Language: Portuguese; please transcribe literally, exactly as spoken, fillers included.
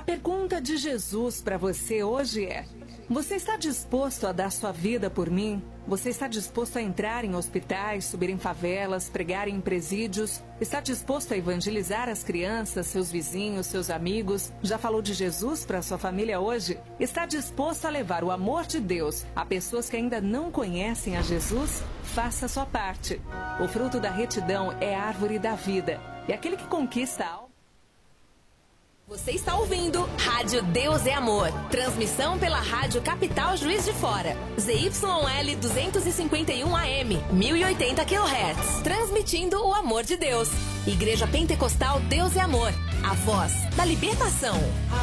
pergunta de Jesus para você hoje é: você está disposto a dar sua vida por mim? Você está disposto a entrar em hospitais, subir em favelas, pregar em presídios? Está disposto a evangelizar as crianças, seus vizinhos, seus amigos? Já falou de Jesus para sua família hoje? Está disposto a levar o amor de Deus a pessoas que ainda não conhecem a Jesus? Faça a sua parte. O fruto da retidão é a árvore da vida. E aquele que conquista a alma... Você está ouvindo Rádio Deus é Amor. Transmissão pela Rádio Capital Juiz de Fora. Z Y L duzentos e cinquenta e um A M, mil e oitenta quilohertz. Transmitindo o amor de Deus. Igreja Pentecostal Deus é Amor. A voz da libertação.